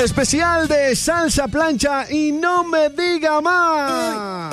Especial de salsa plancha y no me diga más.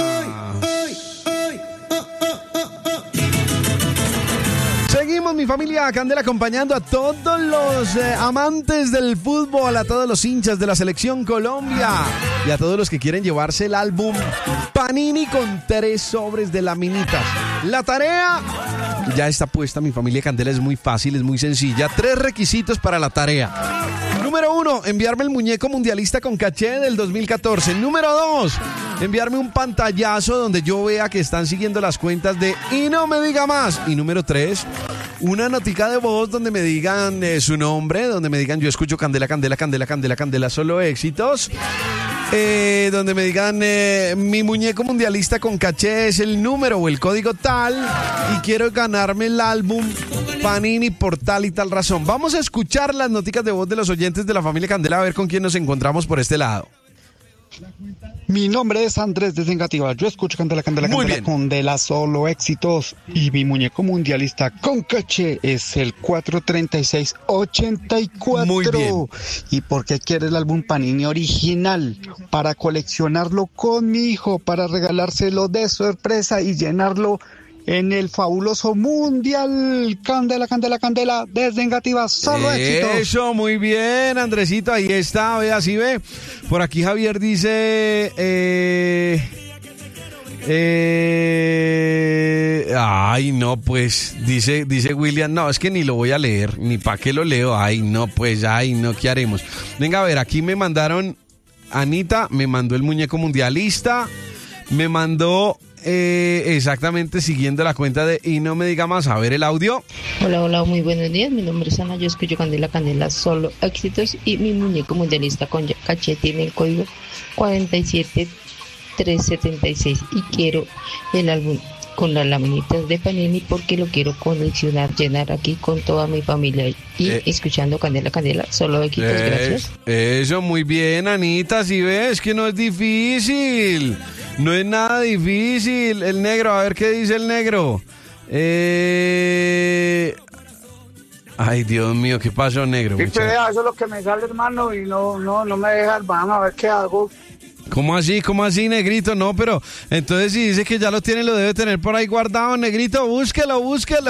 Seguimos, mi familia Candela, acompañando a todos los amantes del fútbol, a todos los hinchas de la Selección Colombia y a todos los que quieren llevarse el álbum Panini con 3 sobres de laminitas. La tarea ya está puesta, mi familia Candela, es muy fácil, es muy sencilla. 3 requisitos para la tarea. Número 1, enviarme el muñeco mundialista con caché del 2014. Número 2, enviarme un pantallazo donde yo vea que están siguiendo las cuentas de Y no me diga más. Y número 3, una notica de voz donde me digan su nombre, donde me digan yo escucho Candela, Candela, Candela, Candela, Candela, solo éxitos. Donde me digan mi muñeco mundialista con caché es el número o el código tal y quiero ganarme el álbum Panini por tal y tal razón. Vamos a escuchar las noticas de voz de los oyentes de la familia Candela, a ver con quién nos encontramos por este lado. Mi nombre es Andrés de Engativá. Yo escucho Candela, Candela, Candela, Candela, solo éxitos. Y mi muñeco mundialista con caché es el 43684. Muy bien. ¿Y por qué quiere el álbum Panini original? Para coleccionarlo con mi hijo, para regalárselo de sorpresa y llenarlo en el fabuloso mundial. Candela, Candela, Candela, desde Engativá, solo éxitos. Eso, muy bien, Andresito, ahí está, ve, así ve. Por aquí Javier dice... ay, no, pues, dice William, no, es que ni lo voy a leer, ni para qué lo leo. Ay, no, pues, ay, no, ¿qué haremos? Venga, a ver, aquí me mandaron, Anita me mandó el muñeco mundialista, me mandó... exactamente siguiendo la cuenta de Y no me diga más. A ver el audio. Hola, muy buenos días. Mi nombre es Ana, yo escucho Candela, Candela, solo éxitos. Y mi muñeco mundialista con caché tiene el código 47376. Y quiero el álbum con las laminitas de Panini porque lo quiero coleccionar, llenar aquí con toda mi familia y escuchando Candela, Candela, solo éxitos. Gracias. Eso, muy bien, Anita. Si ves que no es difícil, no es nada difícil. El negro, a ver qué dice el negro. Ay, Dios mío, ¿qué pasó, negro? Sí, eso es lo que me sale, hermano, y no me deja, vamos a ver qué hago. ¿Cómo así, negrito? No, pero entonces si dice que ya lo tiene, lo debe tener por ahí guardado, negrito, búsquelo.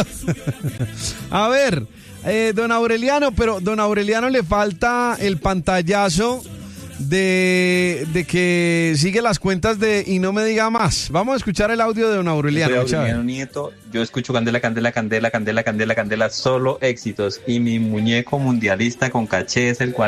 A ver, don Aureliano, pero don Aureliano le falta el pantallazo de que sigue las cuentas de Y no me diga más. Vamos a escuchar el audio de don Aureliano. Soy Aureliano Nieto, yo escucho Candela, Candela, Candela, Candela, Candela, Candela, solo éxitos. Y mi muñeco mundialista con caché es el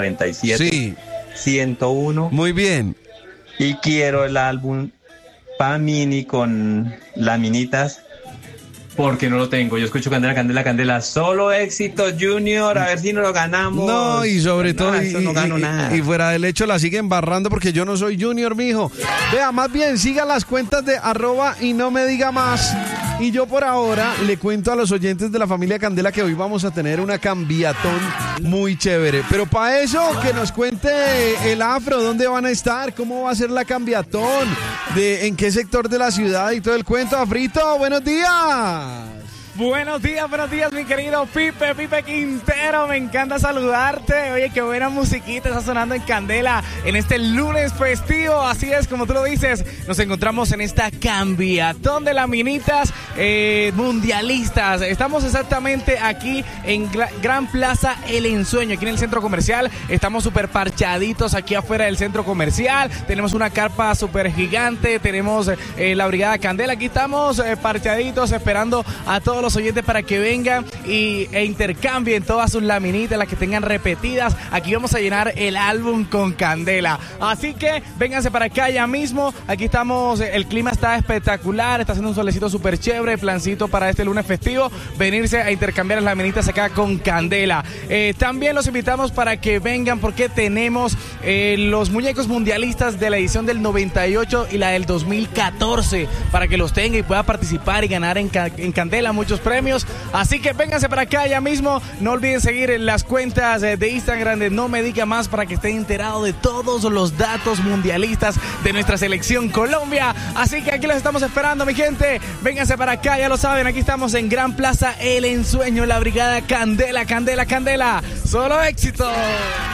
47-101. Muy bien. Y quiero el álbum Panini con laminitas porque no lo tengo. Yo escucho Candela, Candela, Candela, solo éxitos, Junior, a ver si no lo ganamos. No, y sobre todo, no gano nada. Y fuera del hecho la siguen barrando porque yo no soy Junior, mijo. Vea, más bien siga las cuentas de @y no me diga más. Y yo por ahora le cuento a los oyentes de la familia Candela que hoy vamos a tener una cambiatón muy chévere. Pero para eso que nos cuente el Afro, ¿dónde van a estar? ¿Cómo va a ser la cambiatón? ¿En qué sector de la ciudad? Y todo el cuento. Afrito, buenos días. Buenos días, mi querido Pipe Quintero, me encanta saludarte. Oye, qué buena musiquita está sonando en Candela en este lunes festivo. Así es, como tú lo dices, nos encontramos en esta cambiatón de laminitas mundialistas. Estamos exactamente aquí en Gran Plaza El Ensueño, aquí en el centro comercial. Estamos súper parchaditos aquí afuera del centro comercial. Tenemos una carpa súper gigante, tenemos la Brigada Candela. Aquí estamos parchaditos esperando a todos los oyentes para que vengan e intercambien todas sus laminitas, las que tengan repetidas. Aquí vamos a llenar el álbum con Candela. Así que vénganse para acá ya mismo. Aquí estamos, el clima está espectacular, está haciendo un solecito súper chévere, plancito para este lunes festivo. Venirse a intercambiar las laminitas acá con Candela. También los invitamos para que vengan porque tenemos los muñecos mundialistas de la edición del 98 y la del 2014 para que los tenga y pueda participar y ganar en Candela muchos premios. Así que vénganse para acá ya mismo. No olviden seguir en las cuentas de Instagram de No Me Diga Más para que estén enterados de todos los datos mundialistas de nuestra selección Colombia. Así que aquí los estamos esperando, mi gente. Vénganse para acá, ya lo saben. Aquí estamos en Gran Plaza El Ensueño, la Brigada Candela, Candela, Candela. Solo éxito.